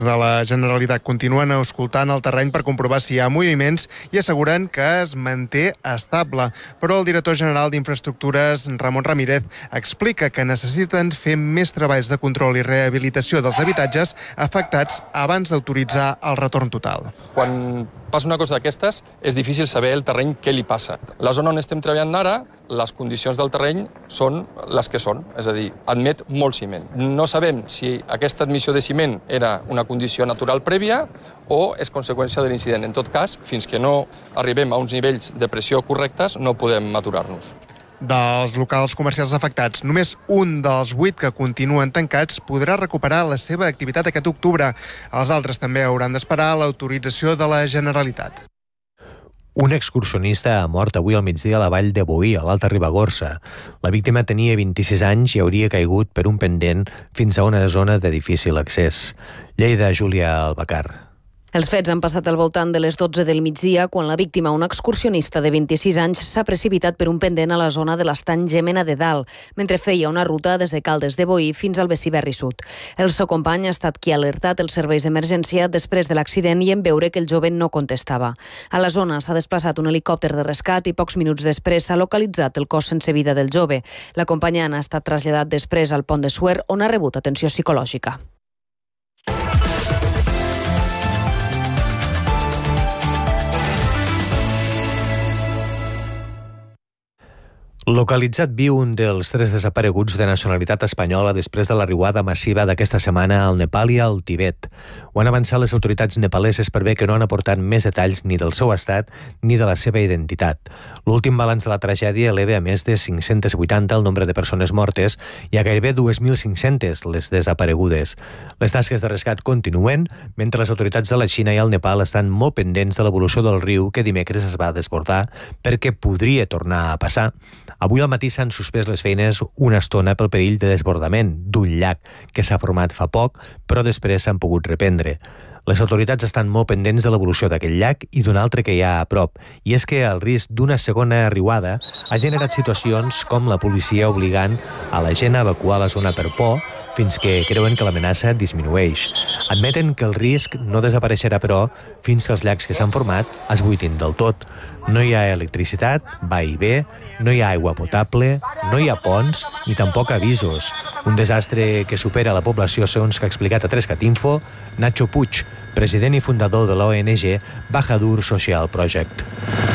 De la Generalitat continuen auscultant el terreny per comprovar si hi ha moviments i asseguren que es manté estable. Però el director general d'Infraestructures, Ramon Ramírez, explica que necessiten fer més treballs de control i rehabilitació dels habitatges afectats abans d'autoritzar el retorn total. Quan passa una cosa d'aquestes, és difícil saber el terreny què li passa. La zona on estem treballant ara, les condicions del terreny són les que són, és a dir, admet molt ciment. No sabem si aquesta admissió de ciment era una condició natural prèvia o és conseqüència de l'incident. En tot cas, fins que no arribem a uns nivells de pressió correctes, no podem aturar-nos. Dels locals comercials afectats, només un dels 8 que continuen tancats podrà recuperar la seva activitat aquest octubre. Els altres també hauran d'esperar l'autorització de la Generalitat. Un excursionista ha mort avui al migdia a la vall de Boí, a l'Alta Ribagorça. La víctima tenia 26 anys i hauria caigut per un pendent fins a una zona de difícil accés. Lleida, Júlia Albacar. Els fets han passat al voltant de les 12 del migdia, quan la víctima, un excursionista de 26 anys, s'ha precipitat per un pendent a la zona de l'estany Gémena de Dalt, mentre feia una ruta des de Caldes de Boí fins al Besiberri Sud. El seu company ha estat qui ha alertat els serveis d'emergència després de l'accident i en veure que el jove no contestava. A la zona s'ha desplaçat un helicòpter de rescat i pocs minuts després s'ha localitzat el cos sense vida del jove. L'acompanyant ha estat traslladat després al Pont de Suert, on ha rebut atenció psicològica. Localitzat viu un dels 3 desapareguts de nacionalitat espanyola després de l'arribada massiva d'aquesta setmana al Nepal i al Tibet. Ho han avançat les autoritats nepaleses per bé que no han aportat més detalls ni del seu estat ni de la seva identitat. L'últim balanç de la tragèdia eleva a més de 580 el nombre de persones mortes i a gairebé 2.500 les desaparegudes. Les tasques de rescat continuen, mentre les autoritats de la Xina i el Nepal estan molt pendents de l'evolució del riu que dimecres es va desbordar perquè podria tornar a passar. Avui al matí s'han suspès les feines una estona pel perill de desbordament d'un llac que s'ha format fa poc, però després s'han pogut reprendre. Les autoritats estan molt pendents de l'evolució d'aquest llac i d'un altre que hi ha a prop, i és que el risc d'una segona riuada ha generat situacions com la policia obligant a la gent a evacuar la zona per por, fins que creuen que l'amenaça disminueix. Admeten que el risc no desapareixerà, però, fins que els llacs que s'han format es buidin del tot. No hi ha electricitat, va i ve, no hi ha aigua potable, no hi ha ponts ni tampoc avisos. Un desastre que supera la població, segons que ha explicat a 3CAT-Info Nacho Puig, president i fundador de l'ONG Bahadur Social Project.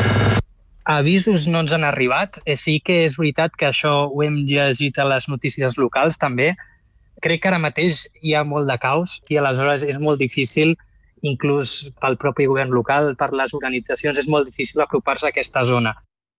Avisos no ens han arribat. Sí que és veritat que això ho hem llegit a les notícies locals també. Crec que ara mateix hi ha molt de caos i aleshores és molt difícil, inclús pel propi govern local, per les organitzacions, és molt difícil apropar-se a aquesta zona.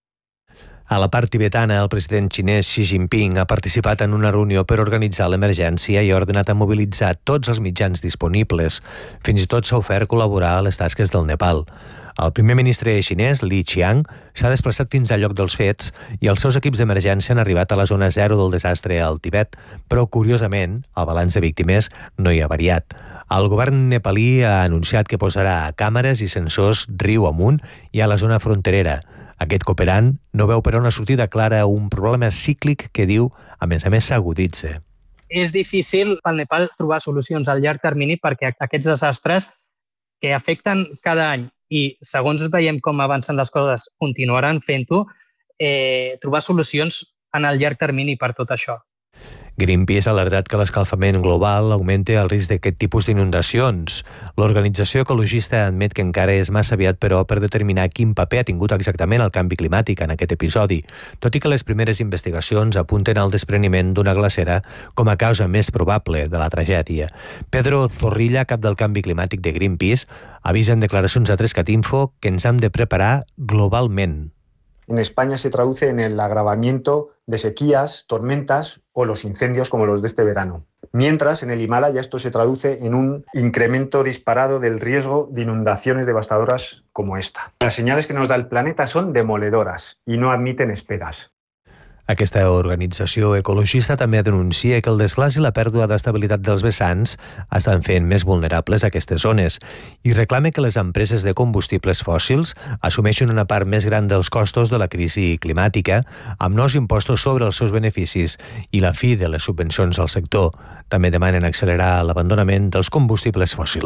A la part tibetana, el president xinès Xi Jinping ha participat en una reunió per organitzar l'emergència i ha ordenat a mobilitzar tots els mitjans disponibles. Fins i tot s'ha ofert col·laborar a les tasques del Nepal. El primer ministre xinès, Li Qiang, s'ha desplaçat fins al lloc dels fets i els seus equips d'emergència han arribat a la zona zero del desastre al Tibet, però, curiosament, el balanç de víctimes no hi ha variat. El govern nepalí ha anunciat que posarà càmeres i sensors riu amunt i a la zona fronterera. Aquest cooperant no veu però una sortida clara a un problema cíclic que diu, a més, s'aguditza. És difícil pel Nepal trobar solucions a llarg termini perquè aquests desastres que afecten cada any i segons veiem com avancen les coses continuaran fent-ho, trobar solucions en el llarg termini per tot això. Greenpeace ha alertat que l'escalfament global augmenta el risc d'aquest tipus d'inundacions. L'organització ecologista admet que encara és massa aviat, però, per determinar quin paper ha tingut exactament el canvi climàtic en aquest episodi, tot i que les primeres investigacions apunten al despreniment d'una glacera com a causa més probable de la tragèdia. Pedro Zorrilla, cap del canvi climàtic de Greenpeace, avisa en declaracions a 3CAT-Info que ens hem de preparar globalment. En España se traduce en el agravamiento de sequías, tormentas o los incendios como los de este verano. Mientras, en el Himalaya esto se traduce en un incremento disparado del riesgo de inundaciones devastadoras como esta. Las señales que nos da el planeta son demoledoras y no admiten esperas. Aquesta organització ecologista també denuncia que el desglaç i la pèrdua d'estabilitat dels vessants estan fent més vulnerables aquestes zones i reclama que les empreses de combustibles fòssils assumeixin una part més gran dels costos de la crisi climàtica amb nous impostos sobre els seus beneficis i la fi de les subvencions al sector. També demanen accelerar l'abandonament dels combustibles fòssils.